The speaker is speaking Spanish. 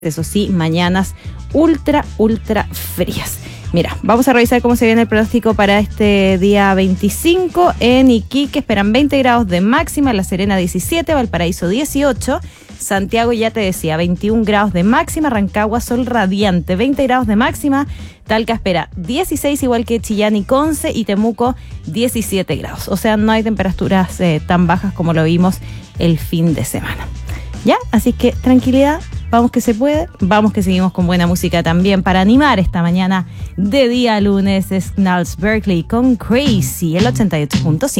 Eso sí, mañanas ultra frías. Mira, vamos a revisar cómo se viene el pronóstico para este día 25. En Iquique esperan 20 grados de máxima, La Serena 17, Valparaíso 18, Santiago ya te decía 21 grados de máxima, Rancagua sol radiante 20 grados de máxima, Talca espera 16 igual que Chillán y Conce, y Temuco 17 grados. O sea, no hay temperaturas tan bajas como lo vimos el fin de semana. ¿Ya? Así que tranquilidad. Vamos que se puede, vamos que seguimos con buena música también para animar esta mañana de día lunes. Es Gnarls Berkeley con Crazy, el 88.5.